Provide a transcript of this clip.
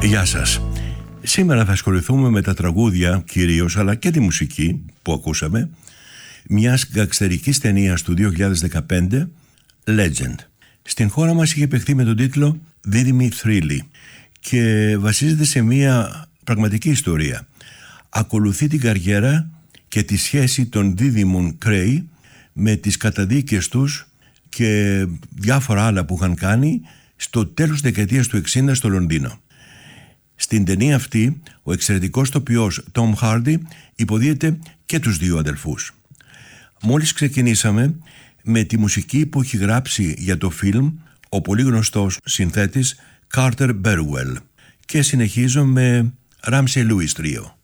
Γεια σας. Σήμερα θα ασχοληθούμε με τα τραγούδια κυρίως, αλλά και τη μουσική που ακούσαμε, μιας γκαγκστερικής ταινίας του 2015, Legend. Στην χώρα μας είχε παιχθεί με τον τίτλο Δίδυμη Θρύλη και βασίζεται σε μια πραγματική ιστορία. Ακολουθεί την καριέρα και τη σχέση των δίδυμων Κρέι με τις καταδίκες τους και διάφορα άλλα που είχαν κάνει στο τέλος της δεκαετίας του 60 στο Λονδίνο. Στην ταινία αυτή, ο εξαιρετικός τοπιός Tom Hardy υποδίεται και τους δύο αδελφούς. Μόλις ξεκινήσαμε με τη μουσική που έχει γράψει για το φιλμ ο πολύ γνωστός συνθέτης Carter Burwell και συνεχίζω με Ramsey Lewis Trio.